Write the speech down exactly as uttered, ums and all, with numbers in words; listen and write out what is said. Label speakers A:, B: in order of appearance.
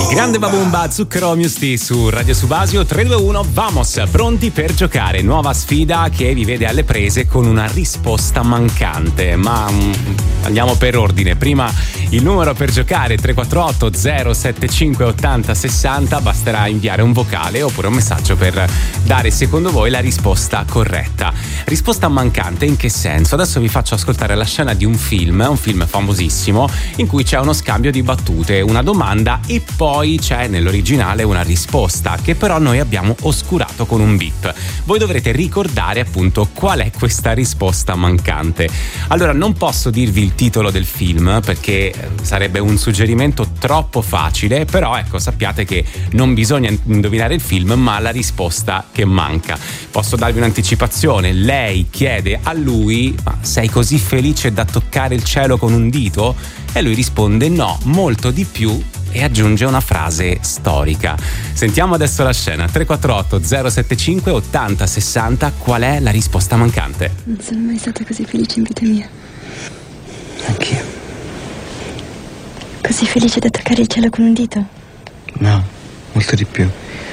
A: Grande Babumba, Zucchero Musti su Radio Subasio. Tre due uno, vamos, pronti per giocare. Nuova sfida che vi vede alle prese con una risposta mancante. Ma mm, andiamo per ordine. Prima il numero per giocare tre quattro otto zero sette cinque ottanta sessanta. Basterà inviare un vocale oppure un messaggio per dare secondo voi la risposta corretta. Risposta mancante in che senso? Adesso vi faccio ascoltare la scena di un film, un film famosissimo in cui c'è uno scambio di battute, una domanda e poi c'è nell'originale una risposta che però noi abbiamo oscurato con un beep. Voi dovrete ricordare appunto qual è questa risposta mancante. Allora non posso dirvi il titolo del film perché sarebbe un suggerimento troppo facile, però ecco, sappiate che non bisogna indovinare il film ma la risposta che manca. Posso darvi un'anticipazione: lei chiede a lui: ma sei così felice da toccare il cielo con un dito? E lui risponde no, molto di più, e aggiunge una frase storica. Sentiamo adesso la scena. Tre quattro otto zero sette cinque ottanta sessanta. Qual è la risposta mancante?
B: Non sono mai stata così felice in vita mia.
C: Anch'io.
B: Così felice da toccare il cielo con un dito?
C: No, molto di più.